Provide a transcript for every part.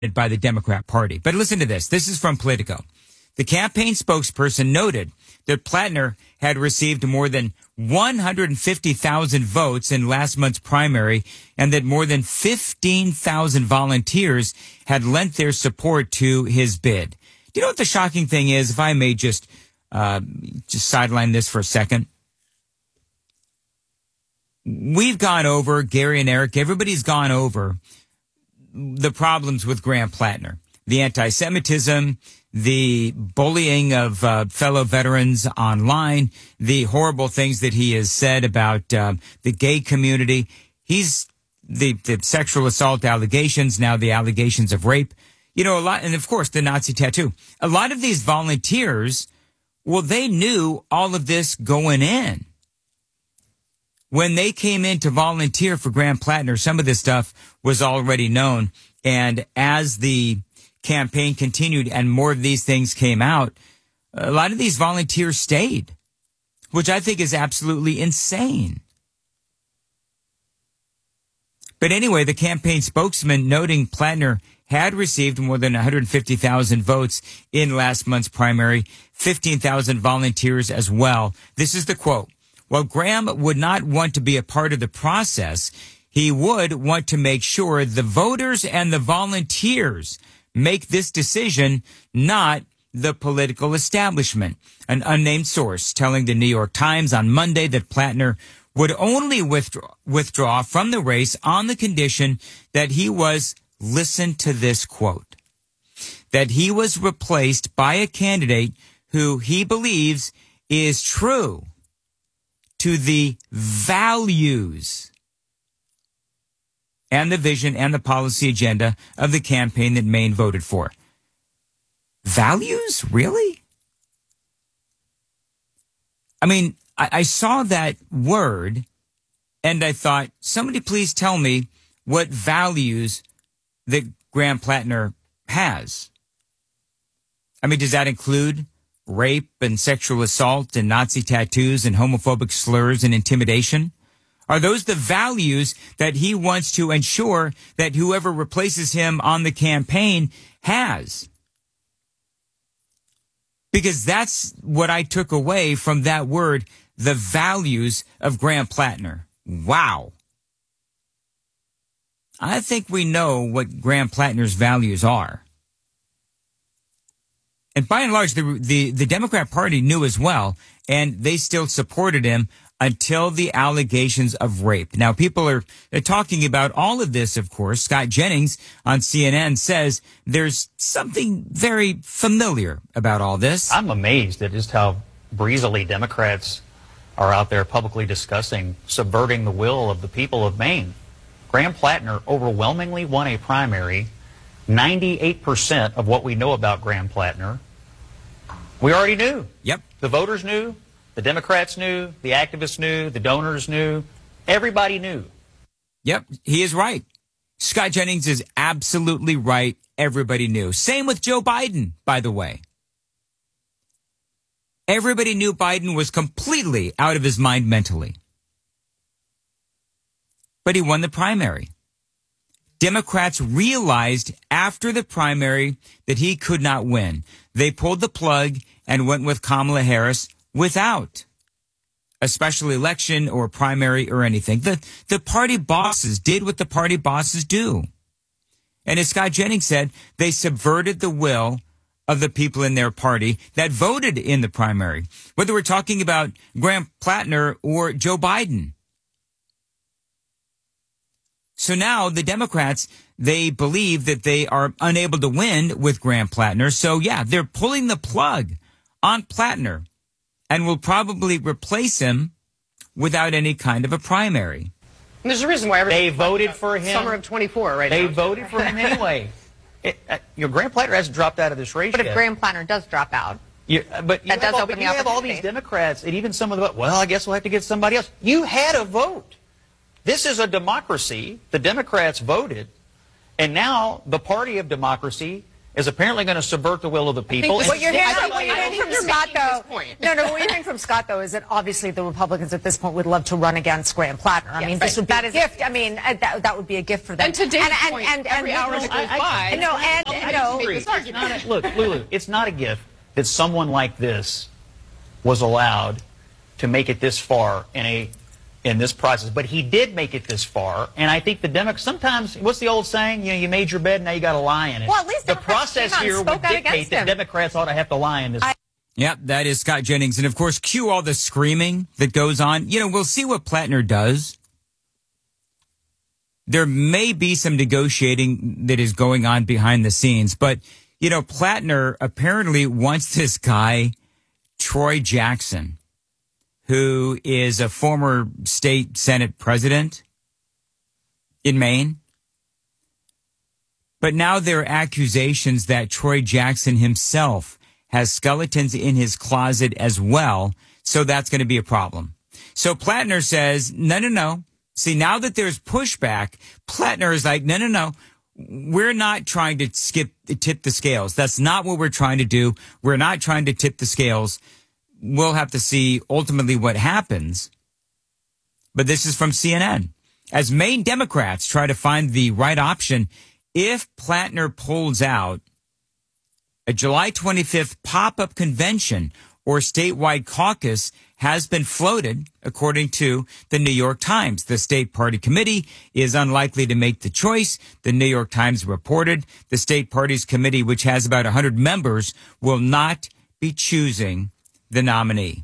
by the Democrat Party. But listen to this. This is from Politico. The campaign spokesperson noted that Plattner had received more than 150,000 votes in last month's primary and that more than 15,000 volunteers had lent their support to his bid. Do you know what the shocking thing is? If I may just sideline this for a second. We've gone over, Gary and Eric, everybody's gone over the problems with Graham Plattner. The anti-Semitism, the bullying of fellow veterans online, the horrible things that he has said about the gay community. He's the sexual assault allegations, now the allegations of rape. You know, a lot, and of course the Nazi tattoo. A lot of these volunteers, well, they knew all of this going in. When they came in to volunteer for Graham Plattner, some of this stuff was already known. And as the campaign continued and more of these things came out, a lot of these volunteers stayed, which I think is absolutely insane. But anyway, the campaign spokesman noting Plattner had received more than 150,000 votes in last month's primary, 15,000 volunteers as well. This is the quote. While Graham would not want to be a part of the process, he would want to make sure the voters and the volunteers make this decision, not the political establishment. An unnamed source telling the New York Times on Monday that Plattner would only withdraw from the race on the condition that he was, listen to this quote, that he was replaced by a candidate who he believes is true to the values and the vision and the policy agenda of the campaign that Maine voted for. Values? Really? I mean, I saw that word and I thought, somebody please tell me what values that Graham Plattner has. I mean, does that include rape and sexual assault and Nazi tattoos and homophobic slurs and intimidation? Are those the values that he wants to ensure that whoever replaces him on the campaign has? Because that's what I took away from that word, the values of Graham Plattner. Wow. I think we know what Graham Plattner's values are. And by and large, the Democrat Party knew as well, and they still supported him until the allegations of rape. Now, people are talking about all of this, of course. Scott Jennings on CNN says there's something very familiar about all this. I'm amazed at just how breezily Democrats are out there publicly discussing subverting the will of the people of Maine. Graham Plattner overwhelmingly won a primary. 98% of what we know about Graham Plattner, we already knew. Yep. The voters knew, the Democrats knew, the activists knew, the donors knew, everybody knew. Yep, he is right. Scott Jennings is absolutely right. Everybody knew. Same with Joe Biden, by the way. Everybody knew Biden was completely out of his mind mentally. But he won the primary. Democrats realized after the primary that he could not win. They pulled the plug and went with Kamala Harris without a special election or primary or anything. The party bosses did what the party bosses do. And as Scott Jennings said, they subverted the will of the people in their party that voted in the primary, whether we're talking about Graham Plattner or Joe Biden. So now the Democrats, they believe that they are unable to win with Graham Plattner. So yeah, they're pulling the plug on Plattner and will probably replace him without any kind of a primary. And there's a reason why they voted for him. Summer of 24 right they now. They voted for him anyway. Graham Plattner hasn't dropped out of this race But yet. if Graham Plattner does drop out, you have all these Democrats and even some of the, well, I guess we'll have to get somebody else. You had a vote. This is a democracy. The Democrats voted. And now the party of democracy is apparently going to subvert the will of the people. What What you're hearing from you're Scott, making though, this point. no, what you're hearing from Scott, though, is that obviously the Republicans at this point would love to run against Graham Plattner. I mean, this would be a gift. I mean, that would be a gift for them. And to Dave's point, every hour that goes by, this argument. Look, Lulu, it's not a gift that someone like this was allowed to make it this far in this process, but he did make it this far, and I think the Democrats sometimes, what's the old saying? You made your bed, now you got to lie in it. Well, at least the Democrats process came out and here would spoke out dictate against that him. Democrats ought to have to lie in this. Yep, that is Scott Jennings. And of course, cue all the screaming that goes on. You know, we'll see what Plattner does. There may be some negotiating that is going on behind the scenes, but, you know, Plattner apparently wants this guy, Troy Jackson, who is a former state Senate president in Maine. But now there are accusations that Troy Jackson himself has skeletons in his closet as well, so that's going to be a problem. So Plattner says, no. See, now that there's pushback, Plattner is like, no. We're not trying to tip the scales. That's not what we're trying to do. We're not trying to tip the scales. We'll have to see ultimately what happens. But this is from CNN. As Maine Democrats try to find the right option, if Plattner pulls out, a July 25th pop-up convention or statewide caucus has been floated, according to the New York Times. The state party committee is unlikely to make the choice. The New York Times reported the state party's committee, which has about 100 members, will not be choosing the nominee.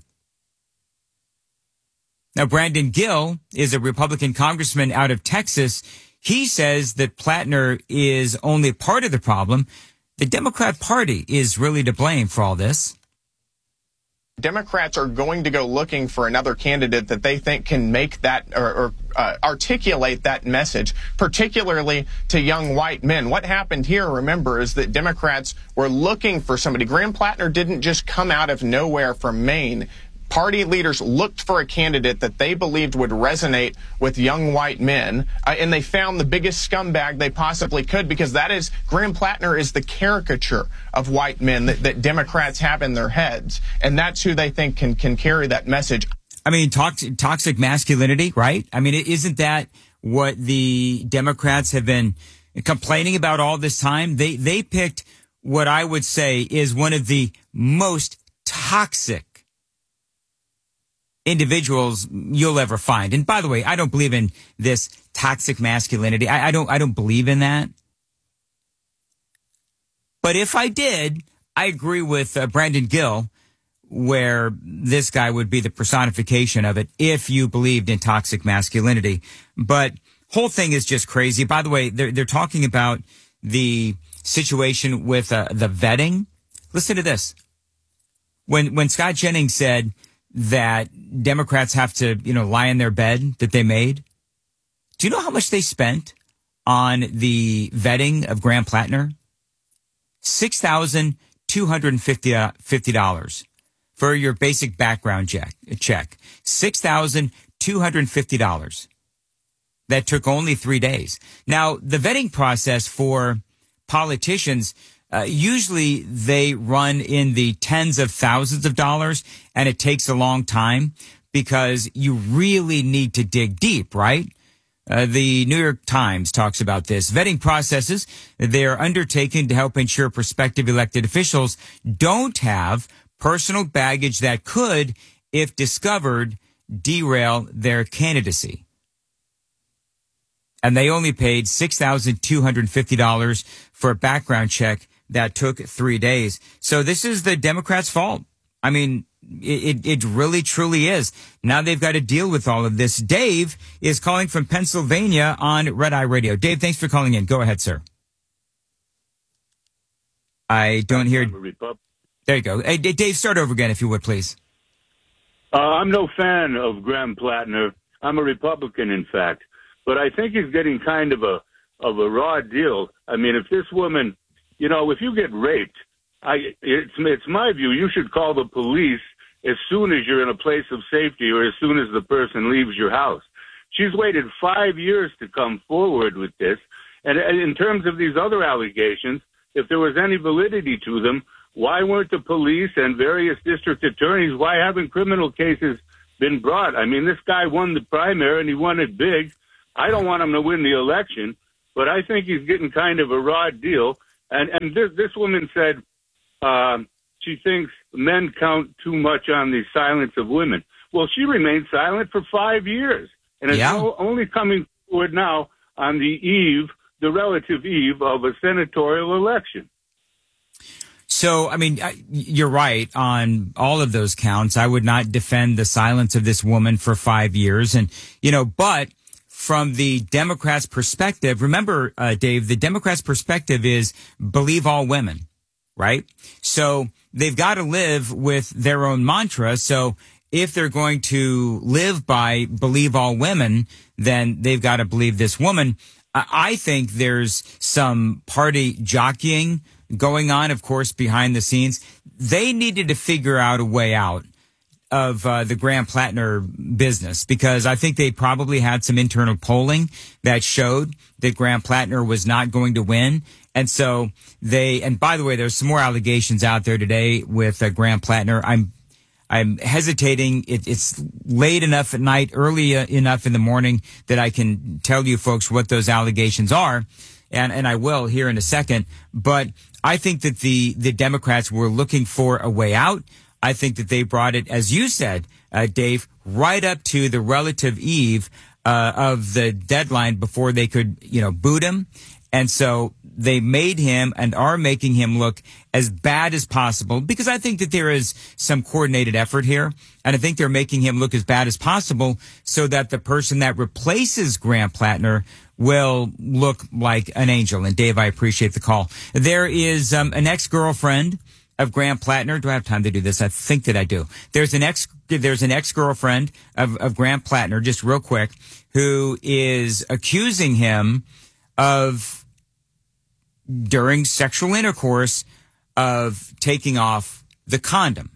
Now, Brandon Gill is a Republican congressman out of Texas. He says that Plattner is only part of the problem. The Democrat Party is really to blame for all this. Democrats are going to go looking for another candidate that they think can make that or articulate that message, particularly to young white men. What happened here, remember, is that Democrats were looking for somebody. Graham Plattner didn't just come out of nowhere from Maine. Party leaders looked for a candidate that they believed would resonate with young white men, and they found the biggest scumbag they possibly could, because Graham Plattner is the caricature of white men that Democrats have in their heads, and that's who they think can carry that message. I mean, toxic masculinity, right? I mean, isn't that what the Democrats have been complaining about all this time? They picked what I would say is one of the most toxic individuals you'll ever find. And by the way, I don't believe in this toxic masculinity. I don't believe in that. But if I did, I agree with Brandon Gill, where this guy would be the personification of it if you believed in toxic masculinity. But whole thing is just crazy. By the way, they're talking about the situation with the vetting. Listen to this. When Scott Jennings said that Democrats have to, lie in their bed that they made. Do you know how much they spent on the vetting of Graham Plattner? $6,250 for your basic background check. $6,250. That took only 3 days. Now, the vetting process for politicians, usually they run in the tens of thousands of dollars, and it takes a long time because you really need to dig deep, right? The New York Times talks about this. Vetting processes, they're undertaken to help ensure prospective elected officials don't have personal baggage that could, if discovered, derail their candidacy. And they only paid $6,250 for a background check that took 3 days. So this is the Democrats' fault. I mean, it really, truly is. Now they've got to deal with all of this. Dave is calling from Pennsylvania on Red Eye Radio. Dave, thanks for calling in. Go ahead, sir. I don't hear. There you go. Hey, Dave, start over again, if you would, please. I'm no fan of Graham Plattner. I'm a Republican, in fact. But I think he's getting kind of a raw deal. I mean, if this woman, if you get raped, it's my view, you should call the police as soon as you're in a place of safety or as soon as the person leaves your house. She's waited 5 years to come forward with this. And in terms of these other allegations, if there was any validity to them, why weren't the police and various district attorneys, why haven't criminal cases been brought? I mean, this guy won the primary and he won it big. I don't want him to win the election, but I think he's getting kind of a raw deal. And this woman said she thinks men count too much on the silence of women. Well, she remained silent for 5 years, and it's only coming forward now on the relative eve of a senatorial election. So, I mean, you're right on all of those counts. I would not defend the silence of this woman for 5 years. And, but from the Democrats' perspective, remember, Dave, the Democrats' perspective is believe all women, right? So they've got to live with their own mantra. So if they're going to live by believe all women, then they've got to believe this woman. I think there's some party jockeying going on, of course, behind the scenes. They needed to figure out a way out of the Graham Plattner business, because I think they probably had some internal polling that showed that Graham Plattner was not going to win. And so and by the way, there's some more allegations out there today with Graham Plattner. I'm hesitating. It's late enough at night, early enough in the morning that I can tell you folks what those allegations are. And I will here in a second. But I think that the Democrats were looking for a way out. I think that they brought it, as you said, Dave, right up to the relative eve of the deadline before they could, boot him. And so they made him and are making him look as bad as possible, because I think that there is some coordinated effort here. And I think they're making him look as bad as possible so that the person that replaces Graham Plattner will look like an angel. And Dave, I appreciate the call. There is an ex-girlfriend of Graham Plattner. Do I have time to do this? I think that I do. There's an ex-girlfriend of Graham Plattner, just real quick, who is accusing him of, during sexual intercourse, of taking off the condom.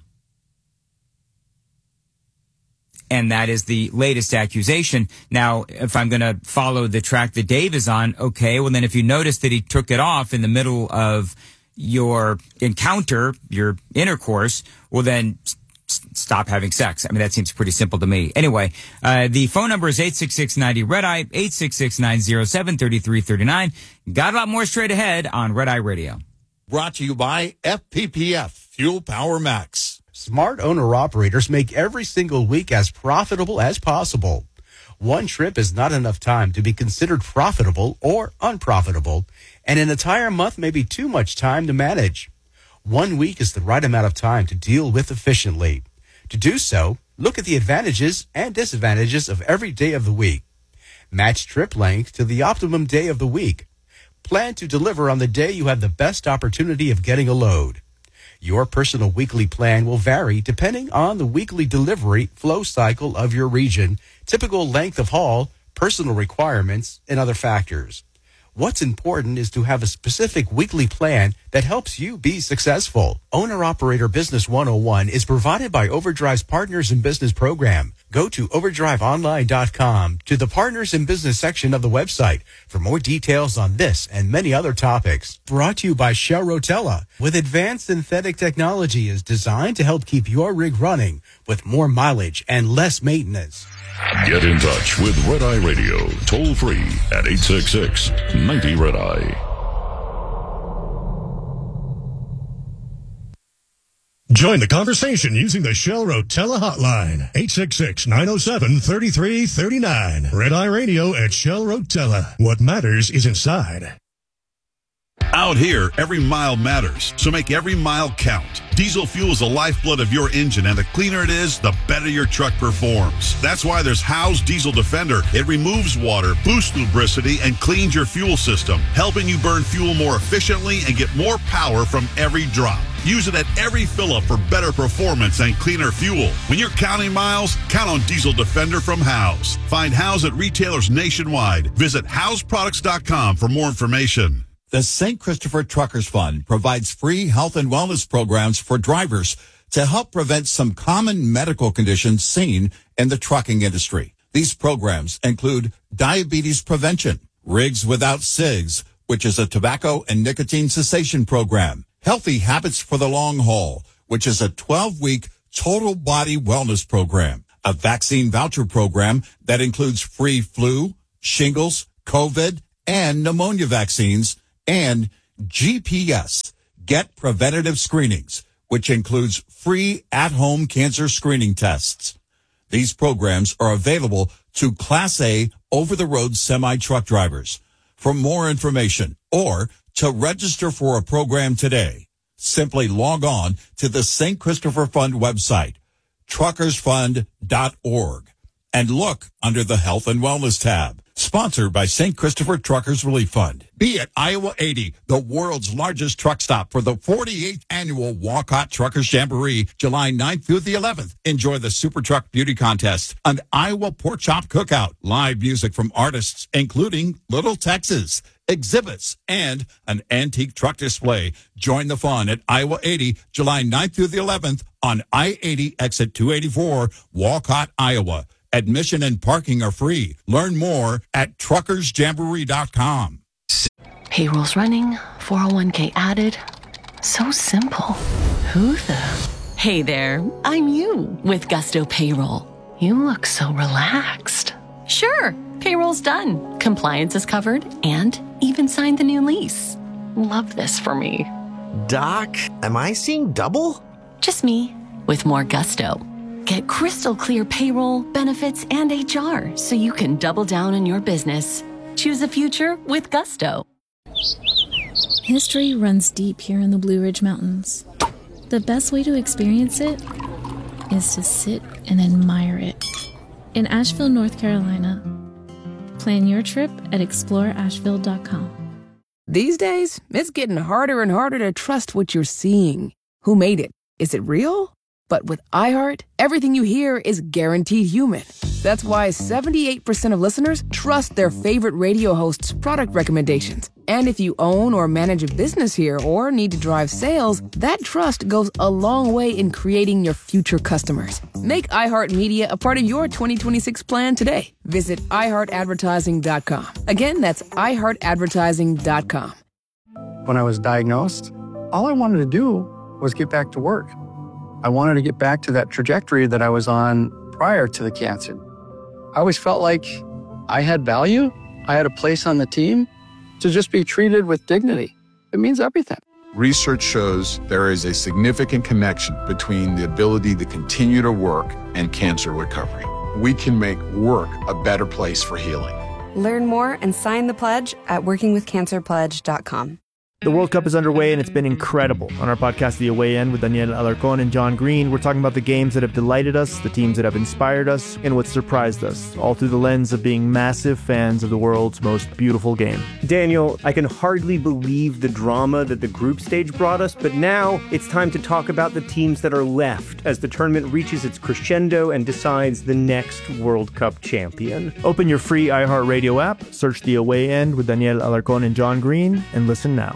And that is the latest accusation. Now, if I'm going to follow the track that Dave is on, okay, well then if you notice that he took it off in the middle of your encounter, your intercourse, well then stop having sex. I mean, that seems pretty simple to me. Anyway, the phone number is 866-90-RED-EYE, 866-907-3339. Got a lot more straight ahead on Red Eye Radio. Brought to you by FPPF, Fuel Power Max. Smart owner-operators make every single week as profitable as possible. One trip is not enough time to be considered profitable or unprofitable, and an entire month may be too much time to manage. 1 week is the right amount of time to deal with efficiently. To do so, look at the advantages and disadvantages of every day of the week. Match trip length to the optimum day of the week. Plan to deliver on the day you have the best opportunity of getting a load. Your personal weekly plan will vary depending on the weekly delivery flow cycle of your region, typical length of haul, personal requirements, and other factors. What's important is to have a specific weekly plan that helps you be successful. Owner-Operator Business 101 is provided by Overdrive's Partners in Business program. Go to overdriveonline.com to the Partners in Business section of the website for more details on this and many other topics. Brought to you by Shell Rotella, with advanced synthetic technology is designed to help keep your rig running with more mileage and less maintenance. Get in touch with Red Eye Radio, toll free at 866-90-RED-EYE. Join the conversation using the Shell Rotella hotline, 866-907-3339. Red Eye Radio at Shell Rotella. What matters is inside. Out here, every mile matters, so make every mile count. Diesel fuel is the lifeblood of your engine, and the cleaner it is, the better your truck performs. That's why there's Howe's Diesel Defender. It removes water, boosts lubricity, and cleans your fuel system, helping you burn fuel more efficiently and get more power from every drop. Use it at every fill-up for better performance and cleaner fuel. When you're counting miles, count on Diesel Defender from Howe's. Find Howe's at retailers nationwide. Visit Howe'sProducts.com for more information. The St. Christopher Truckers Fund provides free health and wellness programs for drivers to help prevent some common medical conditions seen in the trucking industry. These programs include diabetes prevention, rigs without SIGs, which is a tobacco and nicotine cessation program. Healthy Habits for the Long Haul, which is a 12-week total body wellness program. A vaccine voucher program that includes free flu, shingles, COVID, and pneumonia vaccines, and GPS, Get Preventative Screenings, which includes free at-home cancer screening tests. These programs are available to Class A over-the-road semi-truck drivers. For more information or to register for a program today, simply log on to the St. Christopher Fund website, truckersfund.org, and look under the Health and Wellness tab. Sponsored by St. Christopher Truckers Relief Fund. Be at Iowa 80, the world's largest truck stop for the 48th annual Walcott Truckers Jamboree, July 9th through the 11th. Enjoy the Super Truck Beauty Contest, an Iowa Pork Chop Cookout, live music from artists including Little Texas, exhibits, and an antique truck display. Join the fun at Iowa 80, July 9th through the 11th on I-80 exit 284, Walcott, Iowa. Admission and parking are free. Learn more at truckersjamboree.com. Payroll's running, 401k added. So simple. Who the? Hey there, I'm you with Gusto Payroll. You look so relaxed. Sure, payroll's done. Compliance is covered and even signed the new lease. Love this for me. Doc, am I seeing double? Just me with more gusto. Get crystal clear payroll, benefits, and HR so you can double down on your business. Choose a future with Gusto. History runs deep here in the Blue Ridge Mountains. The best way to experience it is to sit and admire it. In Asheville, North Carolina. Plan your trip at exploreasheville.com. These days, it's getting harder and harder to trust what you're seeing. Who made it? Is it real? But with iHeart, everything you hear is guaranteed human. That's why 78% of listeners trust their favorite radio hosts' product recommendations. And if you own or manage a business here or need to drive sales, that trust goes a long way in creating your future customers. Make iHeartMedia a part of your 2026 plan today. Visit iHeartAdvertising.com. Again, that's iHeartAdvertising.com. When I was diagnosed, all I wanted to do was get back to work. I wanted to get back to that trajectory that I was on prior to the cancer. I always felt like I had value. I had a place on the team. To just be treated with dignity, it means everything. Research shows there is a significant connection between the ability to continue to work and cancer recovery. We can make work a better place for healing. Learn more and sign the pledge at workingwithcancerpledge.com. The World Cup is underway and it's been incredible. On our podcast, The Away End, with Daniel Alarcón and John Green, we're talking about the games that have delighted us, the teams that have inspired us, and what surprised us, all through the lens of being massive fans of the world's most beautiful game. Daniel, I can hardly believe the drama that the group stage brought us, but now it's time to talk about the teams that are left as the tournament reaches its crescendo and decides the next World Cup champion. Open your free iHeartRadio app, search The Away End with Daniel Alarcón and John Green, and listen now.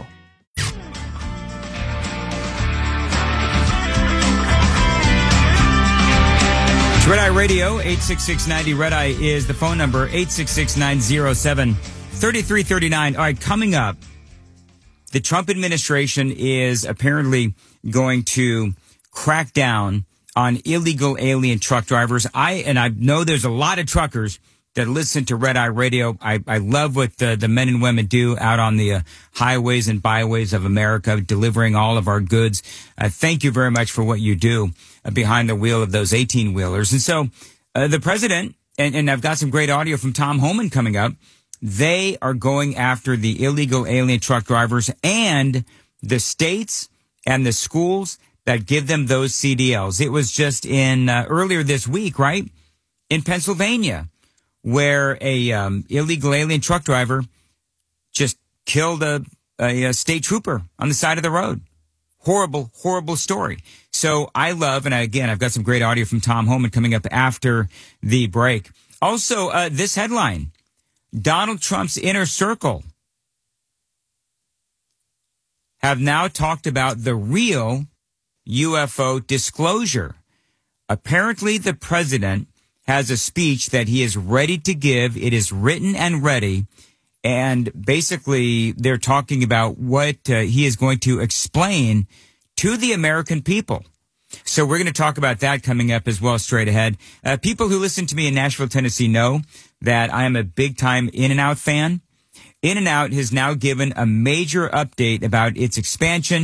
Red Eye Radio, 86690 Red Eye is the phone number, 866-907-3339. All right, coming up, the Trump administration is apparently going to crack down on illegal alien truck drivers. I know there's a lot of truckers that listen to Red Eye Radio. I love what the men and women do out on the highways and byways of America, delivering all of our goods. Thank you very much for what you do behind the wheel of those 18-wheelers. And so the president, and I've got some great audio from Tom Homan coming up, they are going after the illegal alien truck drivers and the states and the schools that give them those CDLs. It was just in earlier this week, right, in Pennsylvania, where a illegal alien truck driver just killed a state trooper on the side of the road. Horrible, horrible story. So I love, and again, I've got some great audio from Tom Homan coming up after the break. Also, this headline, Donald Trump's inner circle have now talked about the real UFO disclosure. Apparently, the president has a speech that he is ready to give. It is written and ready. And basically, they're talking about what he is going to explain to the American people. So we're going to talk about that coming up as well straight ahead. People who listen to me in Nashville, Tennessee know that I am a big-time In-N-Out fan. In-N-Out has now given a major update about its expansion